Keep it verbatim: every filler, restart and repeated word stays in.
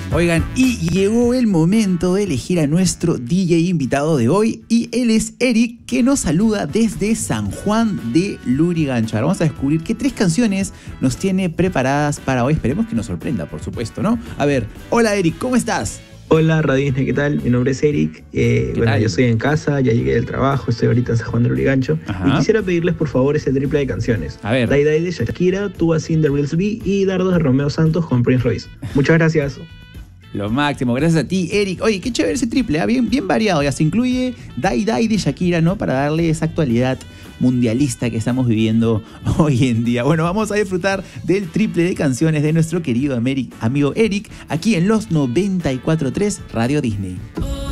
Oigan, y llegó el momento de elegir a nuestro D J invitado de hoy, y él es Eric, que nos saluda desde San Juan de Lurigancho. Ahora vamos a descubrir qué tres canciones nos tiene preparadas para hoy. Esperemos que nos sorprenda, por supuesto, ¿no? A ver, hola Eric, ¿cómo estás? Hola Radio Disney, ¿qué tal? Mi nombre es Eric, eh, bueno, tal? yo estoy en casa, ya llegué del trabajo, estoy ahorita en San Juan de Lurigancho. Ajá. Y quisiera pedirles por favor ese triple de canciones. A ver. Die Die de Shakira, Tú Sin de Reels B y Dardos de Romeo Santos con Prince Royce. Muchas gracias. Lo máximo, gracias a ti, Eric. Oye, qué chévere ese triple, ¿eh? bien, bien variado. Ya se incluye Die Die de Shakira, ¿no? Para darle esa actualidad mundialista que estamos viviendo hoy en día. Bueno, vamos a disfrutar del triple de canciones de nuestro querido amigo Eric aquí en los noventa y cuatro punto tres Radio Disney.